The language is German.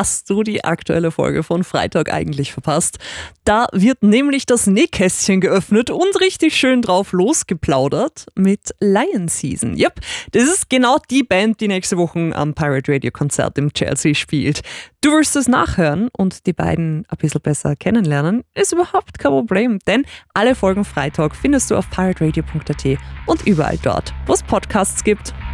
hast du die aktuelle Folge von Freitag eigentlich verpasst. Da wird nämlich das Nähkästchen geöffnet und richtig schön drauf losgeplaudert mit Lion Season. Yep, das ist genau die Band, die nächste Woche am Pirate Radio Konzert im Chelsea spielt. Du willst es nachhören und die beiden ein bisschen besser kennenlernen, ist überhaupt kein Problem, denn alle Folgen Freitag findest du auf pirateradio.at und überall dort, wo es Podcasts gibt.